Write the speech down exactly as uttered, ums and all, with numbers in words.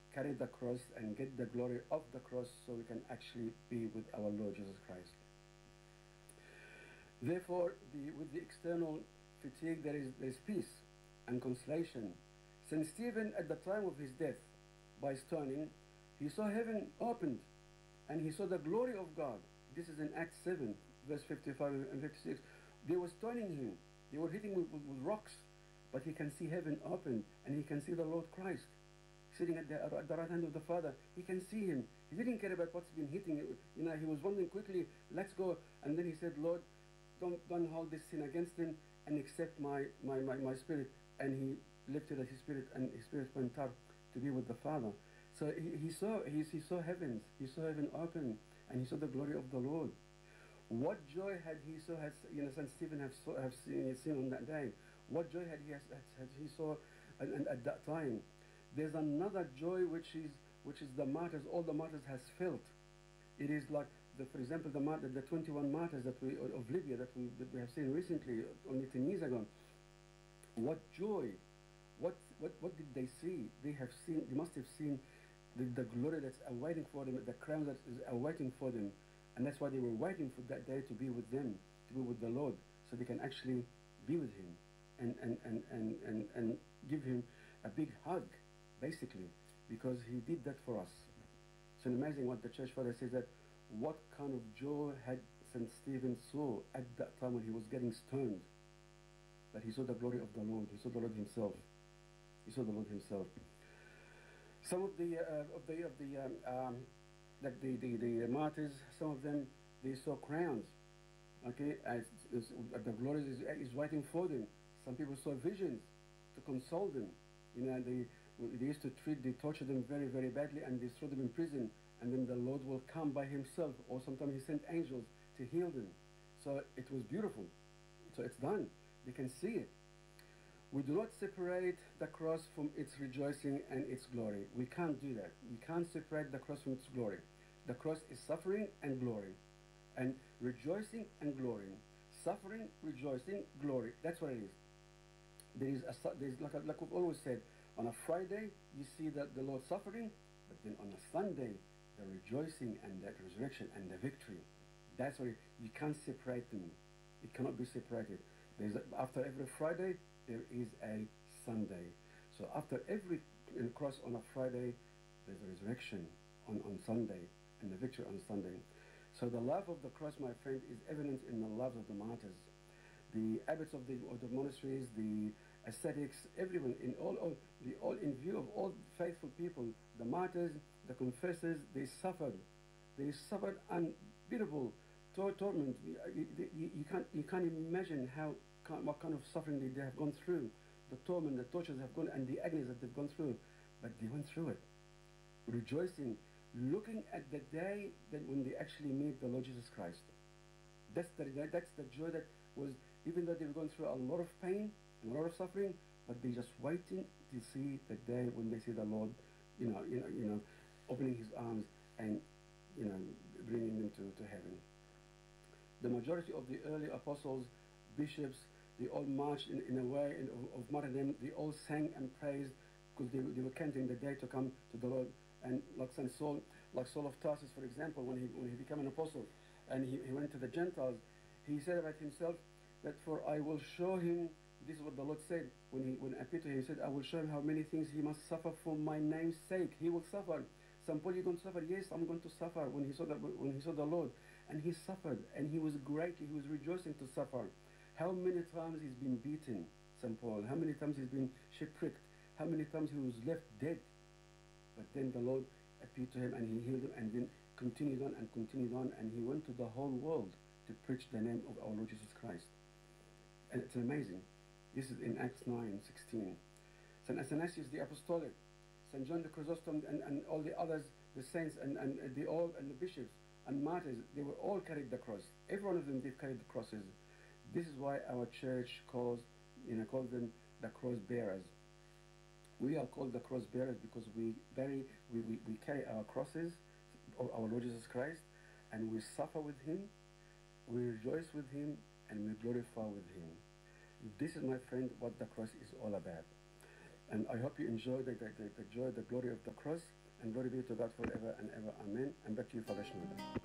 carry the cross and get the glory of the cross so we can actually be with our Lord Jesus Christ. Therefore, the, with the external fatigue, there is, there is peace and consolation. Saint Stephen, at the time of his death, by stoning, he saw heaven opened and he saw the glory of God. This is in Acts seven, verse fifty-five and fifty-six. They were stoning him. They were hitting him with, with, with rocks, but he can see heaven opened and he can see the Lord Christ sitting at the, at the right hand of the Father. He can see him. He didn't care about what's been hitting him. You know, he was wondering quickly, let's go. And then he said, Lord, don't, don't hold this sin against him and accept my, my, my, my spirit. And he lifted his spirit and his spirit went up to be with the Father. So he, he saw he, he saw heavens, he saw heaven open, and he saw the glory of the Lord. What joy had he saw had you know Saint Stephen have saw, have seen, seen on that day? What joy had he has, had he saw and, and at that time? There's another joy which is which is the martyrs, all the martyrs has felt. It is like the, for example, the martyr, the twenty-one martyrs that we of Libya that we that we have seen recently, only ten years ago. What joy! What what what did they see? They have seen. They must have seen the, the glory that's awaiting for them, the crown that is awaiting for them, and that's why they were waiting for that day to be with them, to be with the Lord, so they can actually be with Him, and and and and and, and give Him a big hug, basically, because He did that for us. It's amazing what the Church Father says, that what kind of joy had Saint Stephen saw at that time when he was getting stoned, that he saw the glory of the Lord, he saw the Lord Himself. He saw the Lord Himself. Some of the uh, of the of the um, um, like the, the the martyrs, some of them they saw crowns. Okay, as, as the glory is, is waiting for them. Some people saw visions to console them. You know, they they used to treat, they torture them very very badly, and they throw them in prison. And then the Lord will come by Himself, or sometimes He sent angels to heal them. So it was beautiful. So it's done. They can see it. We do not separate the cross from its rejoicing and its glory. We can't do that. We can't separate the cross from its glory. The cross is suffering and glory, and rejoicing and glory. Suffering, rejoicing, glory. That's what it is. There is a, there is like, a, like we've always said, on a Friday you see that the Lord suffering, but then on a Sunday the rejoicing and the resurrection and the victory. That's what it, you can't separate them. It cannot be separated. There's a, after every Friday there is a Sunday. So after every cross on a Friday, there's a resurrection on, on Sunday and the victory on Sunday. So the love of the cross, my friend, is evident in the love of the martyrs. The abbots of the, of the monasteries, the ascetics, everyone, in all, all, the, all in view of all faithful people, the martyrs, the confessors, they suffered. They suffered unbearable tor torment. You, you, you, can't, you can't imagine how what kind of suffering they, they have gone through, the torment, the tortures have gone, and the agonies that they've gone through, but they went through it, rejoicing, looking at the day that when they actually meet the Lord Jesus Christ. That's the that's the joy that was, even though they were going through a lot of pain and a lot of suffering, but they just waiting to see the day when they see the Lord, you know, you know, you know, opening His arms and, you know, bringing them to, to heaven. The majority of the early apostles, bishops, they all marched in, in a way in, of, of martyrdom. They all sang and praised because they, they were counting the day to come to the Lord. And like Saint Saul, like Saul of Tarsus, for example, when he when he became an apostle, and he, he went to the Gentiles, he said about himself that for I will show him. This is what the Lord said when he when appeared to him. He said, I will show him how many things he must suffer for my name's sake. He will suffer. Saint Paul, you're going to suffer. Yes, I'm going to suffer. When he saw that, when he saw the Lord, and he suffered, and he was greatly, he was rejoicing to suffer. How many times he's been beaten, Saint Paul? How many times he's been shipwrecked? How many times he was left dead? But then the Lord appeared to him and He healed him, and then continued on and continued on, and he went to the whole world to preach the name of our Lord Jesus Christ. And it's amazing. This is in Acts nine sixteen. Saint Athanasius the Apostolic, Saint John the Chrysostom, and, and all the others, the saints, and, and the all and the bishops and martyrs, they were all carried the cross. Every one of them, they carried the crosses. This is why our church calls, you know, calls them the cross bearers. We are called the cross bearers because we bury, we, we, we carry our crosses of our Lord Jesus Christ, and we suffer with Him, we rejoice with Him, and we glorify with Him. This is, my friend, what the cross is all about. And I hope you enjoy the, the, the, the joy, the glory of the cross, and glory be to God forever and ever. Amen. And back to you, Father Schneider.